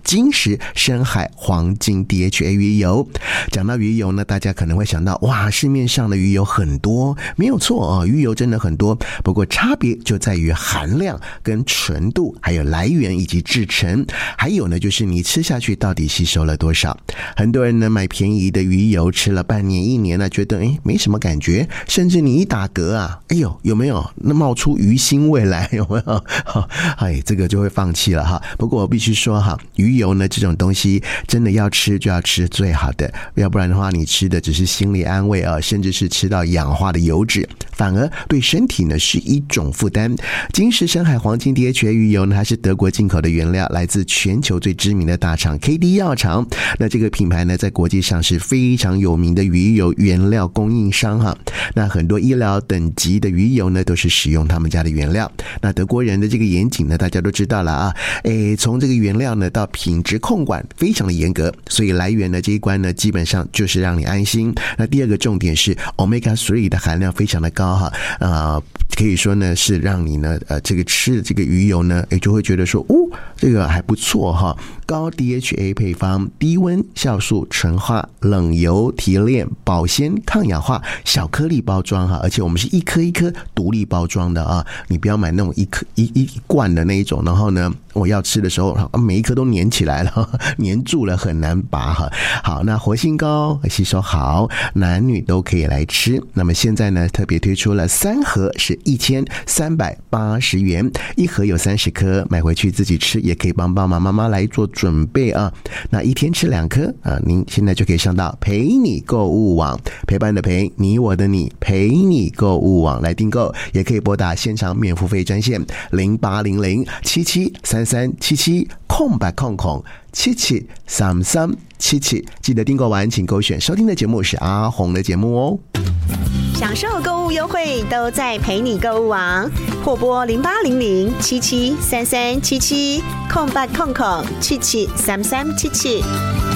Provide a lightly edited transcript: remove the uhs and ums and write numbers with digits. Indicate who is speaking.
Speaker 1: 金石深海黄金 DHA 鱼油。讲到鱼油呢，大家可能会想到，哇，市面上的鱼油很多，没有错鱼油真的很多，不过差别就在于含量跟纯度，还有来源以及制成，还有呢就是你吃下去到底吸收了多少。很多人呢买便宜的鱼油吃了半年1年呢，觉得没什么感觉，甚至你一打嗝啊，有没有那冒出鱼腥味来，有没有？这个就会放弃了哈。不过我必须说哈，鱼油呢这种东西真的要吃就要吃最好的，要不然的话你吃的只是心理安慰甚至是吃到氧化的油脂，反而对身体呢是一种负担。金石深海黄金 DHA 鱼油呢，它是德国进口的原料，来自全球最知名的大厂 KD 药厂。那这个品牌呢在国际上是非常有名的鱼油原料供应商哈。那很多医疗等级的鱼油呢都是使用他们家的原料。那德国人的这个严谨呢大家都知道了从这个原料呢到品质控管非常的严格，所以来源呢这一关呢基本上就是让你安心。那第二个重点是 Omega 3的含量非常的高哈，可以说呢是让你呢这个吃的这个鱼油呢就会觉得说这个还不错哈。高 DHA 配方，低温酵素纯化，冷油提炼，保鲜抗氧化，小颗粒包装哈，而且我们是一颗一颗独立包装的你不要买那种一罐的那一种，然后呢我要吃的时候每一颗都粘起来了，粘住了很难拔哈。好，那活性高，吸收好，男女都可以来吃。那么现在呢特别推出了3盒，是1380元，一盒有30颗，买回去自己吃，也可以帮爸爸妈妈来做准备那一天吃2颗您现在就可以上到陪你购物网，陪伴的陪，你我的你，陪你购物网来订购，也可以拨打现场免付费专线0800773377773377，记得订购完请勾选收听的节目是阿红的节目
Speaker 2: 享受购物优惠都在陪你购物网，或拨0800773377，78773377。